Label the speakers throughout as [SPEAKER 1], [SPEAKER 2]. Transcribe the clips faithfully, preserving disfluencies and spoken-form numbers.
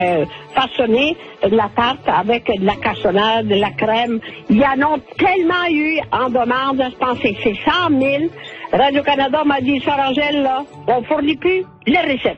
[SPEAKER 1] euh, façonné la tarte avec de la cassonade, de la crème. Il y en a tellement eu en demande, je pense que c'est cent mille. Radio-Canada m'a dit, Sœur Angèle, là, on fournit plus les recettes.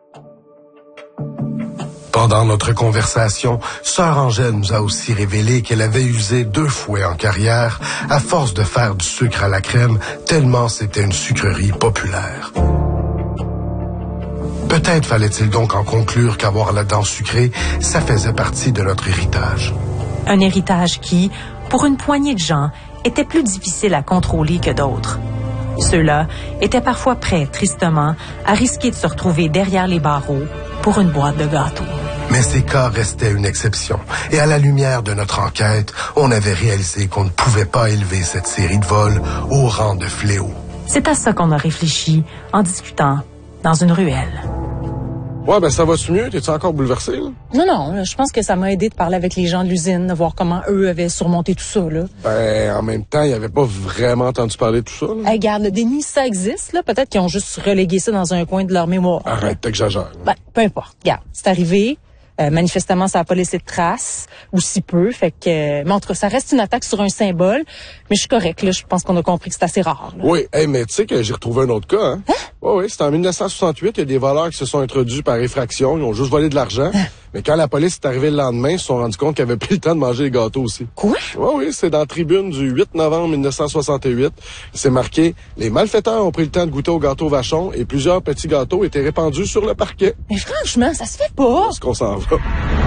[SPEAKER 2] Pendant notre conversation, Sœur Angèle nous a aussi révélé qu'elle avait usé deux fouets en carrière à force de faire du sucre à la crème, tellement c'était une sucrerie populaire. Peut-être fallait-il donc en conclure qu'avoir la dent sucrée, ça faisait partie de notre héritage.
[SPEAKER 3] Un héritage qui, pour une poignée de gens, était plus difficile à contrôler que d'autres. Ceux-là étaient parfois prêts, tristement, à risquer de se retrouver derrière les barreaux pour une boîte de gâteaux.
[SPEAKER 2] Mais ces cas restaient une exception. Et à la lumière de notre enquête, on avait réalisé qu'on ne pouvait pas élever cette série de vols au rang de fléau.
[SPEAKER 3] C'est à ça qu'on a réfléchi en discutant dans une ruelle.
[SPEAKER 4] Ouais, ben ça va-tu mieux? T'es-tu encore bouleversé, là?
[SPEAKER 5] Non, non, je pense que ça m'a aidé de parler avec les gens de l'usine, de voir comment eux avaient surmonté tout ça, là.
[SPEAKER 4] Ben, en même temps, ils n'avaient pas vraiment entendu parler de tout ça, là.
[SPEAKER 5] Hey, regarde, le déni, ça existe, là. Peut-être qu'ils ont juste relégué ça dans un coin de leur mémoire.
[SPEAKER 4] Arrête, t'exagères.
[SPEAKER 5] Ben, peu importe. Regarde, c'est arrivé. Euh, manifestement, ça n'a pas laissé de traces, ou si peu. Fait que, euh, mais en tout cas, ça reste une attaque sur un symbole. Mais je suis correct, là. Je pense qu'on a compris que c'est assez rare, là.
[SPEAKER 4] Oui, hey, mais tu sais que j'ai retrouvé un autre cas, hein? Hein? Oui, oui, c'était en dix-neuf cent soixante-huit. Il y a des voleurs qui se sont introduits par effraction. Ils ont juste volé de l'argent. Hein? Mais quand la police est arrivée le lendemain, ils se sont rendus compte qu'ils avaient pris le temps de manger les gâteaux aussi.
[SPEAKER 5] Quoi?
[SPEAKER 4] Oui, oui, c'est dans la Tribune du huit novembre mille neuf cent soixante-huit. C'est marqué « Les malfaiteurs ont pris le temps de goûter au gâteau Vachon et plusieurs petits gâteaux étaient répandus sur le parquet. »
[SPEAKER 5] Mais franchement, ça se fait pas.
[SPEAKER 4] Est-ce qu'on s'en va?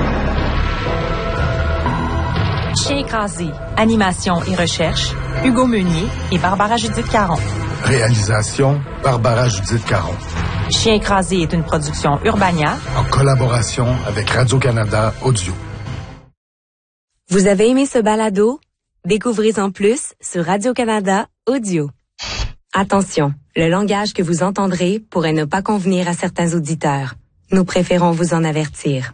[SPEAKER 3] Chien écrasé, animation et recherche, Hugo Meunier et Barbara Judith Caron.
[SPEAKER 2] Réalisation, Barbara Judith Caron.
[SPEAKER 3] Chien écrasé est une production Urbania
[SPEAKER 2] en collaboration avec Radio-Canada Audio.
[SPEAKER 6] Vous avez aimé ce balado? Découvrez-en plus sur Radio-Canada Audio. Attention, le langage que vous entendrez pourrait ne pas convenir à certains auditeurs. Nous préférons vous en avertir.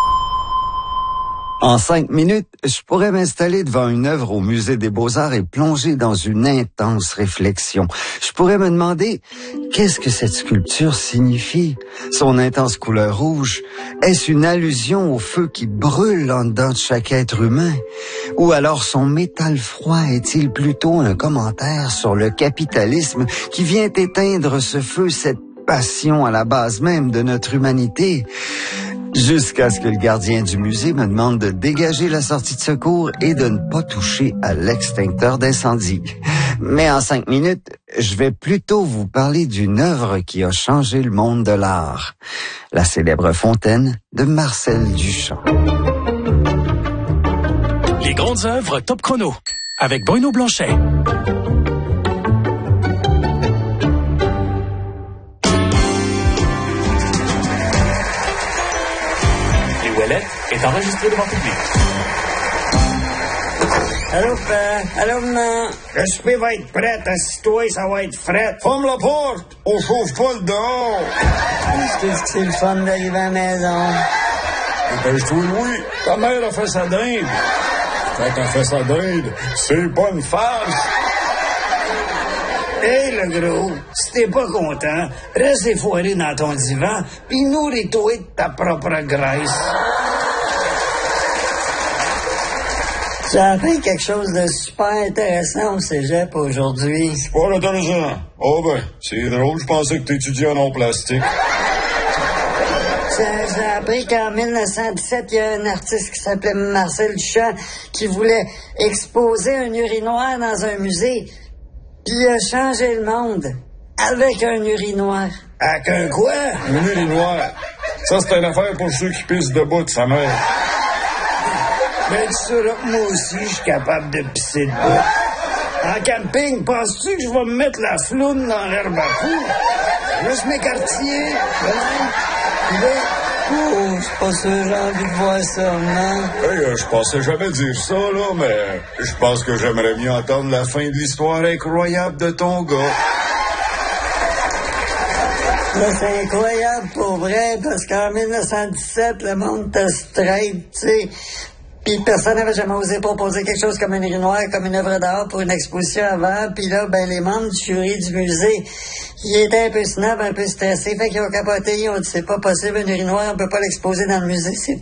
[SPEAKER 7] En cinq minutes, je pourrais m'installer devant une œuvre au Musée des Beaux-Arts et plonger dans une intense réflexion. Je pourrais me demander, qu'est-ce que cette sculpture signifie? Son intense couleur rouge, est-ce une allusion au feu qui brûle en dedans de chaque être humain? Ou alors son métal froid est-il plutôt un commentaire sur le capitalisme qui vient éteindre ce feu, cette passion à la base même de notre humanité? Jusqu'à ce que le gardien du musée me demande de dégager la sortie de secours et de ne pas toucher à l'extincteur d'incendie. Mais en cinq minutes, je vais plutôt vous parler d'une œuvre qui a changé le monde de l'art. La célèbre fontaine de Marcel Duchamp.
[SPEAKER 8] Les grandes œuvres Top Chrono avec Bruno Blanchet. Est enregistré devant public.
[SPEAKER 9] Allô, père? Allô, maman? Le souper va être prêt. Assis-toi, ça va être frais.
[SPEAKER 10] Ferme la porte! On chauffe pas le dehors!
[SPEAKER 9] Qu'est-ce que c'est le fun d'arriver à la maison?
[SPEAKER 10] Dépêche-toi, Louis. Ta mère a fait sa dinde. Quand t'as fait sa dinde, c'est pas une farce.
[SPEAKER 9] Hé, hey, le gros, si t'es pas content, reste effoiré dans ton divan, pis nourris-toi de ta propre graisse. J'ai appris quelque chose de super intéressant au cégep aujourd'hui.
[SPEAKER 10] Super intéressant. Oh ben, c'est drôle, je pensais que t'étudiais en plastique.
[SPEAKER 9] J'ai appris qu'en mille neuf cent dix-sept, il y a un artiste qui s'appelait Marcel Duchamp qui voulait exposer un urinoir dans un musée. Puis il a changé le monde avec un urinoir.
[SPEAKER 10] Avec un quoi? Un urinoir. Ça, c'est une affaire pour ceux qui pissent debout de sa mère.
[SPEAKER 9] Ben, tu sauras que moi aussi, je suis capable de pisser debout. En camping, penses-tu que je vais me mettre la floune dans l'herbe à fou? Juste m'écartiller, hein? Oh, c'est pas ça, j'ai envie de voir ça, non?
[SPEAKER 10] Hey, euh, je pensais jamais dire ça, là, mais je pense que j'aimerais mieux entendre la fin de l'histoire incroyable de ton gars.
[SPEAKER 9] Là, c'est incroyable pour vrai, parce qu'en mille neuf cent dix-sept, le monde était straight, tu sais. Puis personne n'avait jamais osé proposer quelque chose comme un urinoir, comme une œuvre d'art pour une exposition avant. Puis là, ben les membres du jury du musée, ils étaient un peu snob, un peu stressés. Fait qu'ils ont capoté, ils ont dit c'est pas possible, un urinoir, on peut pas l'exposer dans le musée, c'est